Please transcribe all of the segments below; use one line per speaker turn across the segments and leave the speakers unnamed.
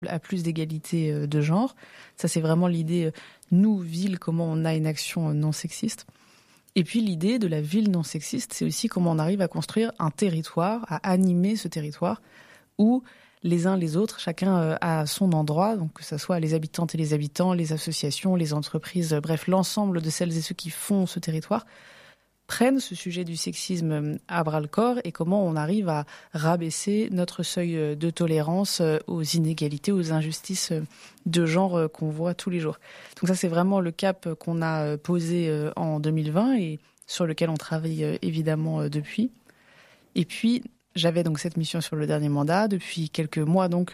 à plus d'égalité de genre. Ça, c'est vraiment l'idée, nous, ville, comment on a une action non sexiste. Et puis l'idée de la ville non sexiste, c'est aussi comment on arrive à construire un territoire, à animer ce territoire où les uns les autres, chacun a son endroit, donc que ce soit les habitantes et les habitants, les associations, les entreprises, bref, l'ensemble de celles et ceux qui font ce territoire, prennent ce sujet du sexisme à bras-le-corps et comment on arrive à rabaisser notre seuil de tolérance aux inégalités, aux injustices de genre qu'on voit tous les jours. Donc ça, c'est vraiment le cap qu'on a posé en 2020 et sur lequel on travaille évidemment depuis. Et puis, j'avais donc cette mission sur le dernier mandat. Depuis quelques mois, donc,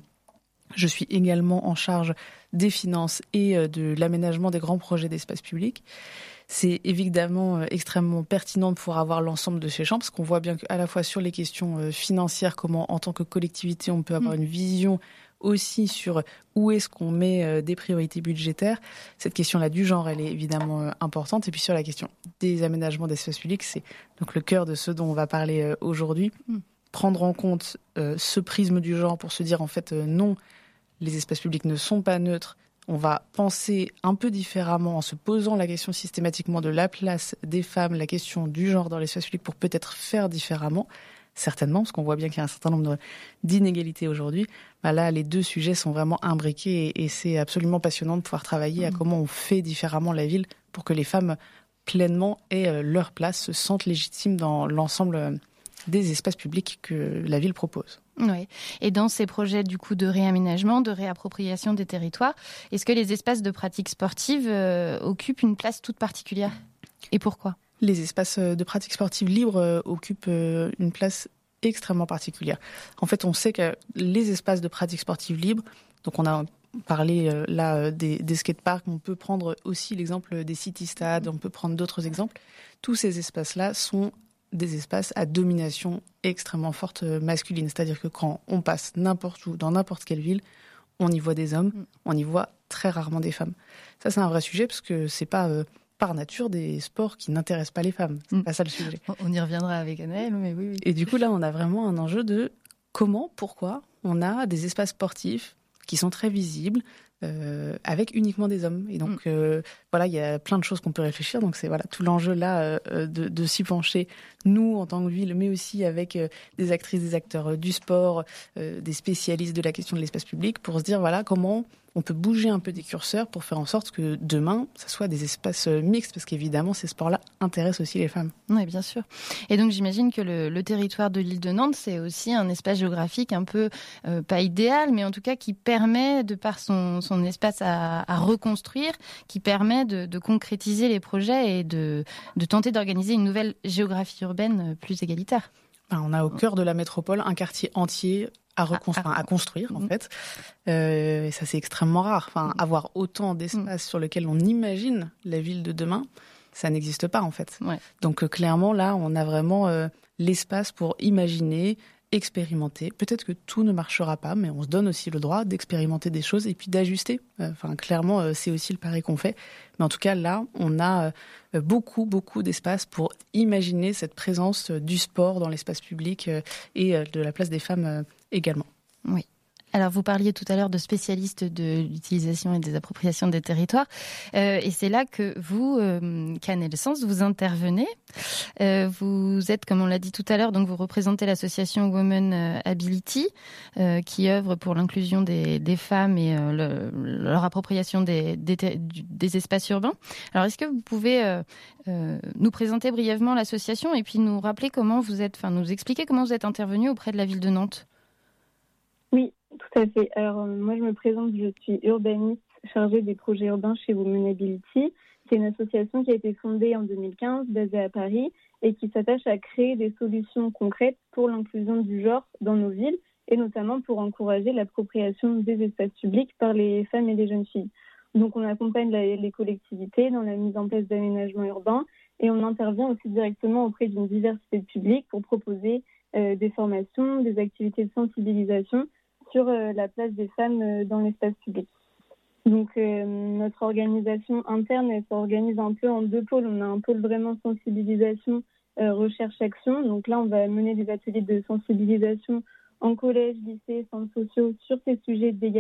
je suis également en charge des finances et de l'aménagement des grands projets d'espace public. C'est évidemment extrêmement pertinent de pouvoir avoir l'ensemble de ces champs, parce qu'on voit bien qu'à la fois sur les questions financières, comment en tant que collectivité on peut avoir une vision aussi sur où est-ce qu'on met des priorités budgétaires. Cette question-là du genre, elle est évidemment importante. Et puis sur la question des aménagements d'espace public, c'est donc le cœur de ce dont on va parler aujourd'hui. Prendre en compte ce prisme du genre pour se dire en fait non, les espaces publics ne sont pas neutres. On va penser un peu différemment en se posant la question systématiquement de la place des femmes, la question du genre dans l'espace public pour peut-être faire différemment. Certainement, parce qu'on voit bien qu'il y a un certain nombre d'inégalités aujourd'hui. Là, les deux sujets sont vraiment imbriqués et c'est absolument passionnant de pouvoir travailler à comment on fait différemment la ville pour que les femmes pleinement aient leur place, se sentent légitimes dans l'ensemble des espaces publics que la ville propose.
Oui. Et dans ces projets du coup de réaménagement, de réappropriation des territoires, est-ce que les espaces de pratique sportive occupent une place toute particulière ? Et pourquoi ?
Les espaces de pratique sportive libre occupent une place extrêmement particulière. En fait, on sait que les espaces de pratique sportive libre, donc on a parlé des skateparks, on peut prendre aussi l'exemple des city-stades, on peut prendre d'autres exemples. Tous ces espaces-là sont des espaces à domination extrêmement forte masculine. C'est-à-dire que quand on passe n'importe où, dans n'importe quelle ville, on y voit des hommes, on y voit très rarement des femmes. Ça, c'est un vrai sujet parce que c'est pas par nature des sports qui n'intéressent pas les femmes. C'est pas ça le sujet.
On y reviendra avec Anaëlle, mais oui.
Et du coup, là, on a vraiment un enjeu de pourquoi on a des espaces sportifs qui sont très visibles, avec uniquement des hommes. Et donc, il y a plein de choses qu'on peut réfléchir. Donc, c'est tout l'enjeu là de s'y pencher, nous, en tant que ville, mais aussi avec des actrices, des acteurs du sport, des spécialistes de la question de l'espace public, pour se dire, comment on peut bouger un peu des curseurs pour faire en sorte que demain, ça soit des espaces mixtes, parce qu'évidemment, ces sports-là intéressent aussi les femmes.
Oui, bien sûr. Et donc, j'imagine que le territoire de l'île de Nantes, c'est aussi un espace géographique un peu, pas idéal, mais en tout cas qui permet, de par son espace à reconstruire, qui permet de concrétiser les projets et de tenter d'organiser une nouvelle géographie urbaine plus égalitaire.
On a au cœur de la métropole un quartier entier à construire, en fait. Et ça, c'est extrêmement rare. Avoir autant d'espace sur lequel on imagine la ville de demain, ça n'existe pas, en fait.
Ouais.
Donc, clairement, là, on a vraiment l'espace pour imaginer, expérimenter. Peut-être que tout ne marchera pas, mais on se donne aussi le droit d'expérimenter des choses et puis d'ajuster. Clairement, c'est aussi le pari qu'on fait. Mais en tout cas, là, on a beaucoup, beaucoup d'espace pour imaginer cette présence du sport dans l'espace public et de la place des femmes également.
Oui. Alors, vous parliez tout à l'heure de spécialistes de l'utilisation et des appropriations des territoires. Et c'est là que vous, Canel Sens, vous intervenez. Vous êtes, comme on l'a dit tout à l'heure, donc vous représentez l'association Women Ability, qui œuvre pour l'inclusion des femmes et leur appropriation des espaces urbains. Alors, est-ce que vous pouvez nous présenter brièvement l'association et puis nous rappeler nous expliquer comment vous êtes intervenu auprès de la ville de Nantes ?
Oui, tout à fait. Alors, moi, je me présente, je suis urbaniste chargée des projets urbains chez Women Ability. C'est une association qui a été fondée en 2015, basée à Paris, et qui s'attache à créer des solutions concrètes pour l'inclusion du genre dans nos villes, et notamment pour encourager l'appropriation des espaces publics par les femmes et les jeunes filles. Donc, on accompagne les collectivités dans la mise en place d'aménagements urbains, et on intervient aussi directement auprès d'une diversité de publics pour proposer des formations, des activités de sensibilisation sur la place des femmes dans l'espace public. Donc, notre organisation interne, elle s'organise un peu en deux pôles. On a un pôle vraiment sensibilisation, recherche-action. Donc là, on va mener des ateliers de sensibilisation en collège, lycée, centres sociaux sur ces sujets d'égalité